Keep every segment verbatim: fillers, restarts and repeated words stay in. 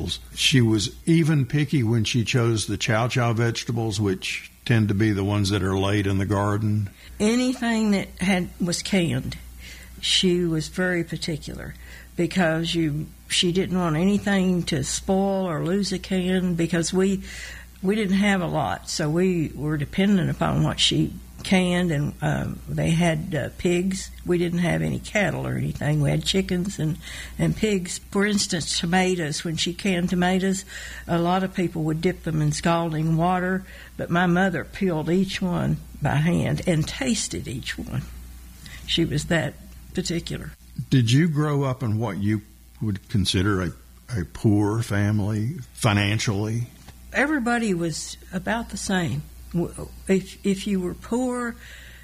vegetables. She was even picky when she chose the chow chow vegetables, which tend to be the ones that are laid in the garden. Anything that had was canned, she was very particular, because you she didn't want anything to spoil or lose a can, because we we didn't have a lot, so we were dependent upon what she canned, and um, they had uh, pigs. We didn't have any cattle or anything. We had chickens and, and pigs. For instance, tomatoes. When she canned tomatoes, a lot of people would dip them in scalding water, but my mother peeled each one by hand and tasted each one. She was that particular. Did you grow up in what you would consider a, a poor family financially? Everybody was about the same. If if you were poor,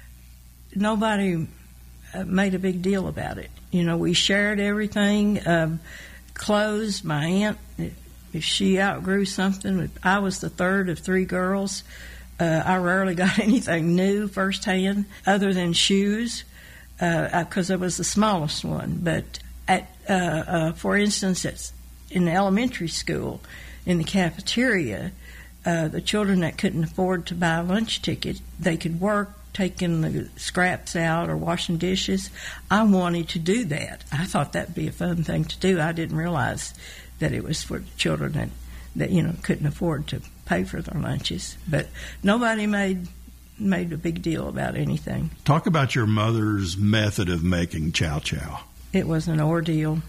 nobody made a big deal about it. You know, we shared everything. Um, clothes, my aunt, if she outgrew something, I was the third of three girls. Uh, I rarely got anything new firsthand, other than shoes, because uh, I was the smallest one. But at, uh, uh, for instance, at, in elementary school, in the cafeteria, Uh, the children that couldn't afford to buy a lunch ticket, they could work taking the scraps out or washing dishes. I wanted to do that. I thought that'd be a fun thing to do. I didn't realize that it was for the children that, that you know, couldn't afford to pay for their lunches. But nobody made made a big deal about anything. Talk about your mother's method of making chow chow. It was an ordeal.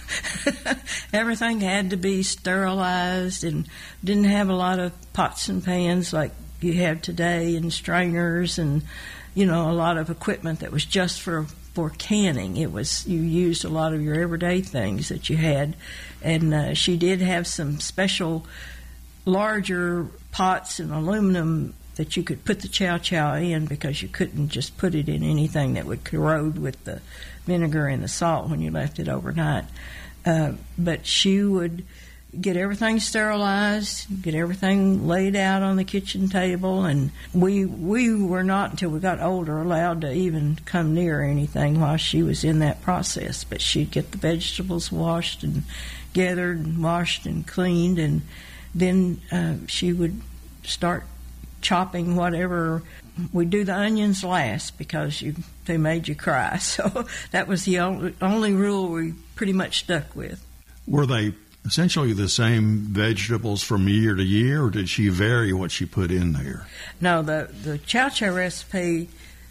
Everything had to be sterilized, and didn't have a lot of pots and pans like you have today, and strainers, and you know, a lot of equipment that was just for for canning. It was, you used a lot of your everyday things that you had, and uh, she did have some special larger pots and aluminum that you could put the chow chow in, because you couldn't just put it in anything that would corrode with the vinegar and the salt when you left it overnight. Uh, but she would get everything sterilized, get everything laid out on the kitchen table, and we we were not, until we got older, allowed to even come near anything while she was in that process. But she'd get the vegetables washed and gathered and washed and cleaned, and then uh, she would start chopping whatever. We do the onions last because you, they made you cry. So that was the only, only rule we pretty much stuck with. Were they essentially the same vegetables from year to year, or did she vary what she put in there? No, the, the chow chow recipe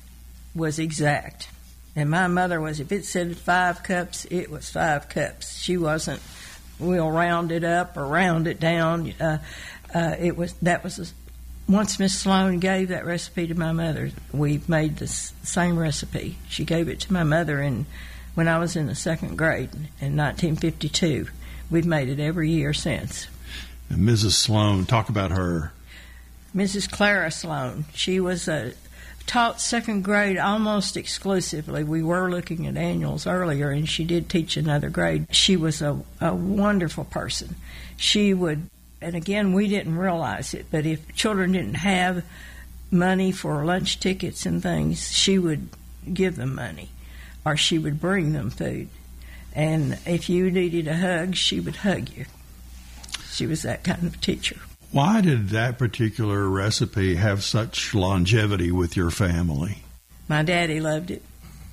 was exact. And my mother was, if it said five cups, it was five cups. She wasn't, we'll round it up or round it down. Uh, uh, it was, that was a, once Miss Sloan gave that recipe to my mother, we made the same recipe. She gave it to my mother in, when I was in the second grade in nineteen fifty-two. We've made it every year since. And Missus Sloan, talk about her. Missus Clara Sloan. She was a, taught second grade almost exclusively. We were looking at annuals earlier, and she did teach another grade. She was a, a wonderful person. She would... And again, we didn't realize it, but if children didn't have money for lunch tickets and things, she would give them money, or she would bring them food. And if you needed a hug, she would hug you. She was that kind of teacher. Why did that particular recipe have such longevity with your family? My daddy loved it.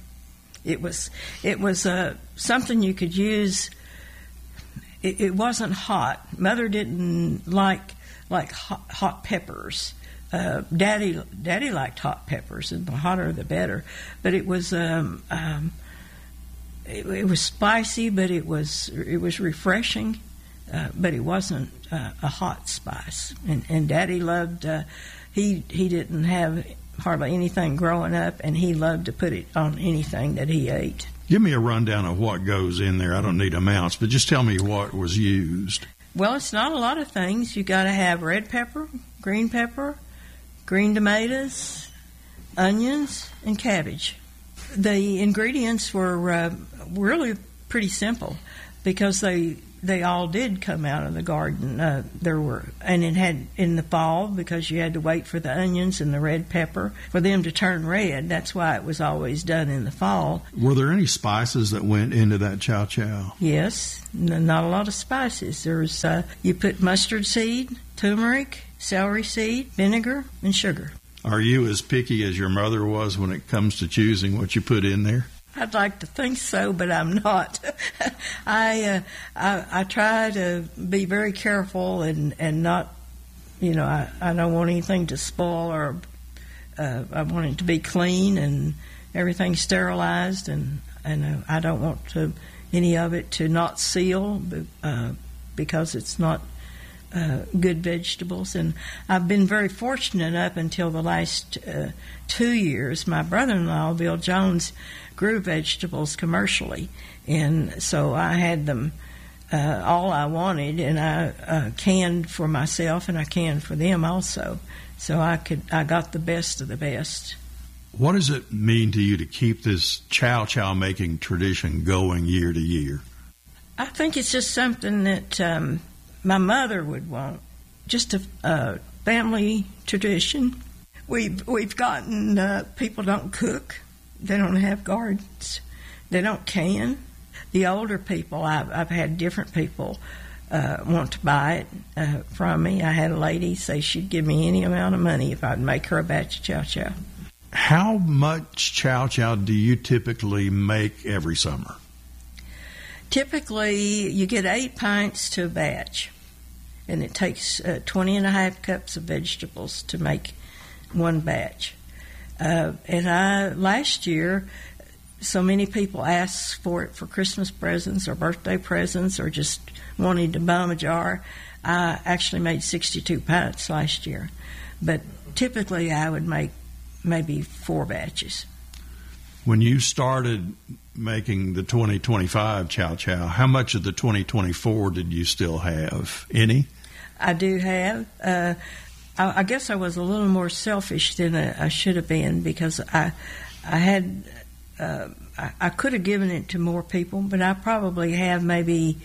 It was, it was uh, something you could use. It, it wasn't hot. Mother didn't like like hot, hot peppers. Uh, Daddy Daddy liked hot peppers, and the hotter the better. But it was um, um, it, it was spicy, but it was it was refreshing. Uh, but it wasn't uh, a hot spice. And, and Daddy loved. Uh, he he didn't have hardly anything growing up, and he loved to put it on anything that he ate. Give me a rundown of what goes in there. I don't need amounts, but just tell me what was used. Well, it's not a lot of things. You got to have red pepper, green pepper, green tomatoes, onions, and cabbage. The ingredients were uh, really pretty simple, because they they all did come out of the garden. Uh, there were, and it had in the fall, because you had to wait for the onions and the red pepper for them to turn red. That's why it was always done in the fall. Were there any spices that went into that chow chow? Yes, n- not a lot of spices. There's uh, you put mustard seed, turmeric, celery seed, vinegar, and sugar. Are you as picky as your mother was when it comes to choosing what you put in there? I'd like to think so, but I'm not. I, uh, I I try to be very careful and, and not, you know, I, I don't want anything to spoil, or uh, I want it to be clean and everything sterilized, and, and uh, I don't want to any of it to not seal uh, because it's not uh, good vegetables. And I've been very fortunate up until the last uh, two years. My brother-in-law, Bill Jones, grew vegetables commercially, and so I had them uh, all I wanted, and I uh, canned for myself, and I canned for them also. So I could I got the best of the best. What does it mean to you to keep this chow chow making tradition going year to year? I think it's just something that um, my mother would want, just a uh, family tradition. We've we've gotten uh, people don't cook. They don't have gardens. They don't can. The older people, I've, I've had different people uh, want to buy it uh, from me. I had a lady say she'd give me any amount of money if I'd make her a batch of chow chow. How much chow chow do you typically make every summer? Typically, you get eight pints to a batch, and it takes uh, twenty and a half cups of vegetables to make one batch. Uh, and I last year, so many people asked for it for Christmas presents or birthday presents or just wanted to bum a jar. I actually made sixty-two pints last year. But typically I would make maybe four batches. When you started making the twenty twenty-five chow chow, how much of the twenty twenty-four did you still have? Any? I do have. Uh, I, I guess I was a little more selfish than I, I should have been, because I, I had, uh, I, I could have given it to more people, but I probably have maybe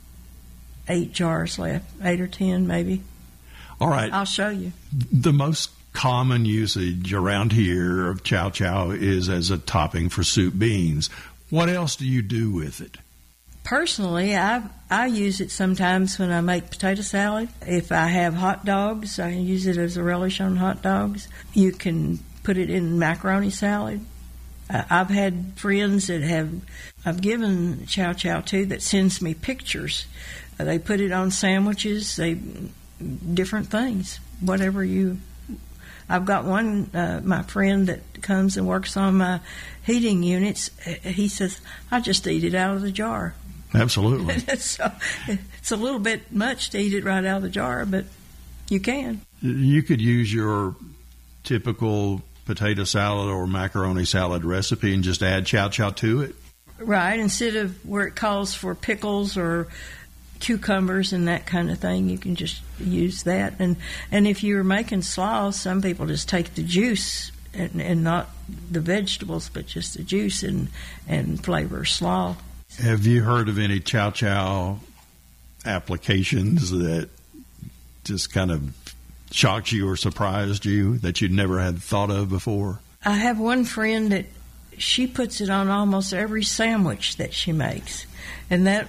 eight jars left, eight or ten maybe. All right. I'll show you. The most common usage around here of chow chow is as a topping for soup beans. What else do you do with it? Personally, I I use it sometimes when I make potato salad. If I have hot dogs, I use it as a relish on hot dogs. You can put it in macaroni salad. Uh, I've had friends that have, I've given chow chow to that sends me pictures. Uh, they put it on sandwiches, they different things, whatever you. I've got one, uh, my friend that comes and works on my heating units, he says, I just eat it out of the jar. Absolutely. So it's a little bit much to eat it right out of the jar, but you can. You could use your typical potato salad or macaroni salad recipe and just add chow chow to it. Right. Instead of where it calls for pickles or cucumbers and that kind of thing, you can just use that. And and if you're making slaw, some people just take the juice and, and not the vegetables, but just the juice and, and flavor slaw. Have you heard of any chow chow applications that just kind of shocked you or surprised you that you'd never had thought of before? I have one friend that she puts it on almost every sandwich that she makes, and that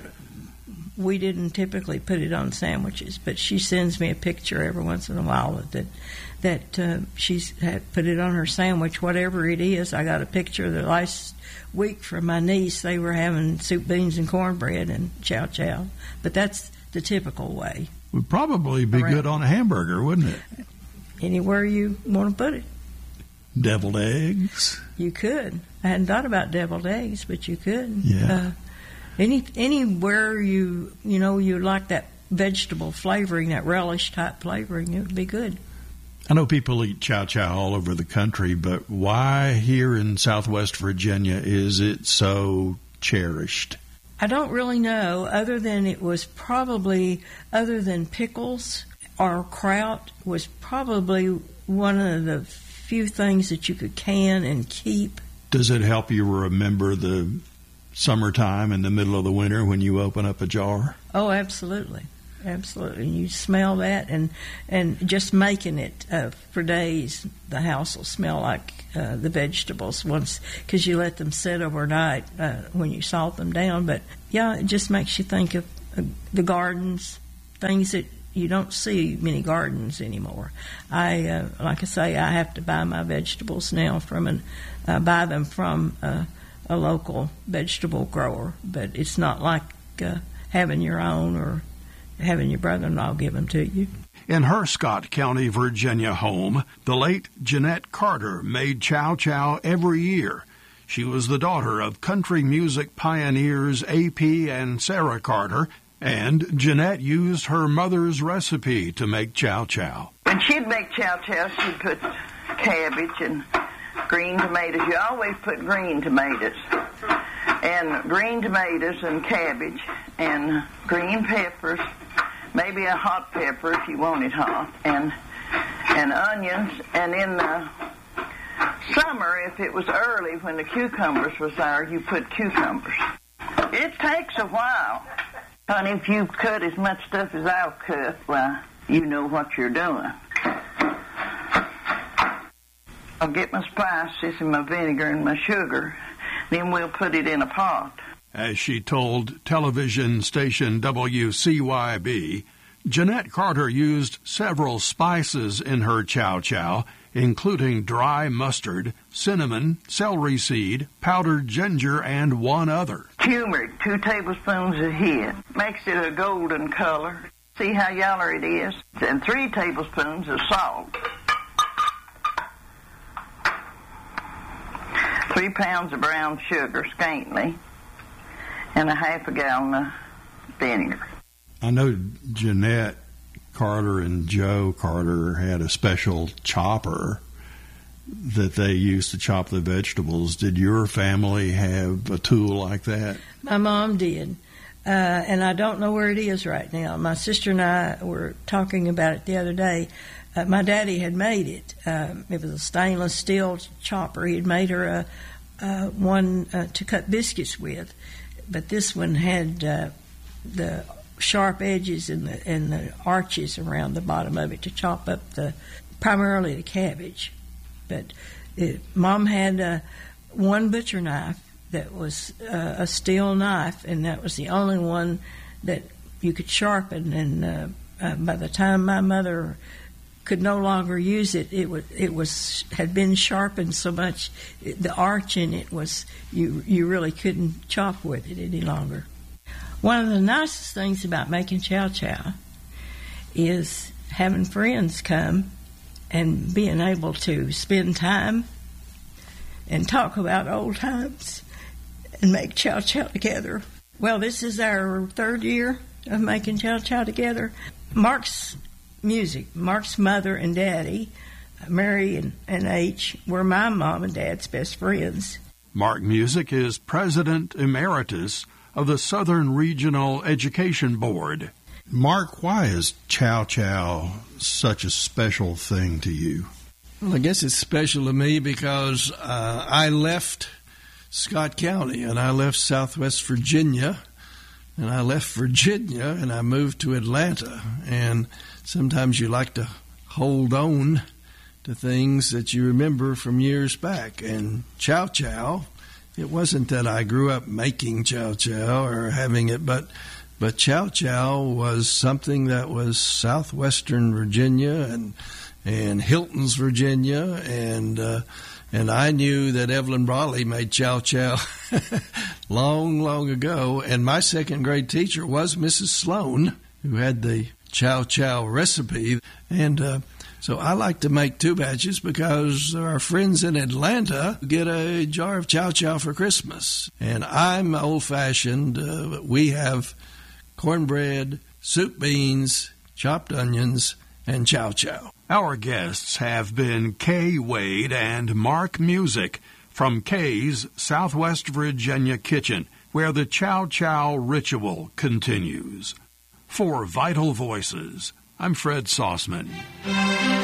we didn't typically put it on sandwiches, but she sends me a picture every once in a while that that uh, she's had put it on her sandwich, whatever it is. I got a picture the last week from my niece. They were having soup, beans, and cornbread and chow chow, but that's the typical way. Would probably be Around. good on a hamburger, wouldn't it? Anywhere you want to put it. Deviled eggs. You could. I hadn't thought about deviled eggs, but you could. Yeah. Uh, any anywhere you you know you like that vegetable flavoring, that relish type flavoring, it would be good. I know people eat chow chow all over the country, but why here in Southwest Virginia is it so cherished? I don't really know, other than it was probably, other than pickles or kraut, was probably one of the few things that you could can and keep. Does it help you remember the summertime in the middle of the winter when you open up a jar? Oh, absolutely. Absolutely. You smell that, and and just making it uh, for days, the house will smell like uh, the vegetables once, because you let them sit overnight uh, when you salt them down. But, yeah, it just makes you think of uh, the gardens, things that you don't see many gardens anymore. I, uh, like I say, I have to buy my vegetables now from an, uh, buy them from uh, a local vegetable grower, but it's not like uh, having your own or having your brother-in-law give them to you. In her Scott County, Virginia home, the late Jeanette Carter made chow chow every year. She was the daughter of country music pioneers A P and Sarah Carter, and Jeanette used her mother's recipe to make chow chow. When she'd make chow chow, she'd put cabbage and green tomatoes. You always put green tomatoes. And green tomatoes and cabbage and green peppers, maybe a hot pepper if you want it hot, and and onions. And in the summer, if it was early when the cucumbers was there, you put cucumbers. It takes a while. And if you cut as much stuff as I'll cut, well, you know what you're doing. I'll get my spices and my vinegar and my sugar. Then we'll put it in a pot. As she told television station W C Y B, Jeanette Carter used several spices in her chow chow, including dry mustard, cinnamon, celery seed, powdered ginger, and one other. Turmeric, two tablespoons a head. Makes it a golden color. See how yaller it is? And three tablespoons of salt. Three pounds of brown sugar, scantly, and a half a gallon of vinegar. I know Jeanette Carter and Joe Carter had a special chopper that they used to chop the vegetables. Did your family have a tool like that? My mom did, uh, and I don't know where it is right now. My sister and I were talking about it the other day. Uh, my daddy had made it. Um, it was a stainless steel chopper. He had made her a, uh, one uh, to cut biscuits with, but this one had uh, the sharp edges and the and the arches around the bottom of it to chop up the primarily the cabbage. But it, Mom had uh, one butcher knife that was uh, a steel knife, and that was the only one that you could sharpen. And uh, uh, by the time my mother could no longer use it, it was it was had been sharpened so much, it, the arch in it was you you really couldn't chop with it any longer. One of the nicest things about making chow chow is having friends come and being able to spend time and talk about old times and make chow chow together. Well, this is our third year of making chow chow together. Mark's music, Mark's mother and daddy, Mary and, and H, were my mom and dad's best friends. Mark Music is President Emeritus of the Southern Regional Education Board. Mark, why is chow chow such a special thing to you? Well, I guess it's special to me because uh, I left Scott County and I left Southwest Virginia and I left Virginia and I moved to Atlanta. And sometimes you like to hold on to things that you remember from years back. And chow chow, it wasn't that I grew up making chow chow or having it, but but chow chow was something that was southwestern Virginia and and Hilton's Virginia, and uh, and I knew that Evelyn Brawley made chow chow long, long ago. And my second grade teacher was Missus Sloan, who had the chow chow recipe. And uh, so I like to make two batches because our friends in Atlanta get a jar of chow chow for Christmas. And I'm old-fashioned. Uh, we have cornbread, soup beans, chopped onions, and chow chow. Our guests have been Kay Wade and Mark Music from Kay's Southwest Virginia Kitchen, where the chow chow ritual continues. For Vital Voices, I'm Fred Sauceman.